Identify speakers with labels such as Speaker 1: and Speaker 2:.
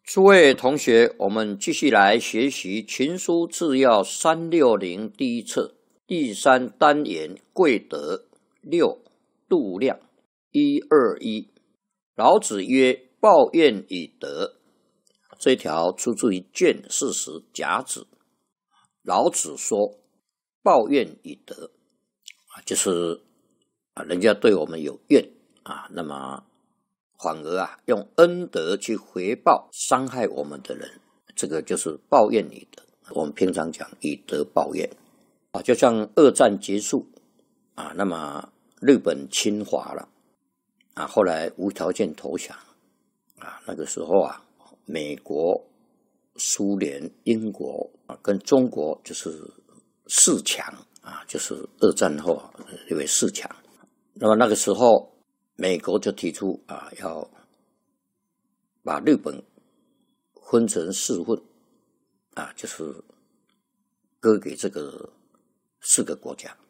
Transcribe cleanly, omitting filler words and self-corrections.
Speaker 1: 诸位同学，我们继续来学习《群书治要360》第一册第3单元贵德6度量121。老子曰：抱怨以德。这条出自于卷40甲子。老子说抱怨以德，就是人家对我们有怨那么反而用恩德去回报伤害我们的人，这个就是抱怨以德。我们平常讲以德报怨就像二战结束那么日本侵华了后来无条件投降那个时候美国、苏联、英国跟中国就是四强就是二战后因为四强。那么那个时候美国就提出要把日本分成4份就是割给这个4个国家。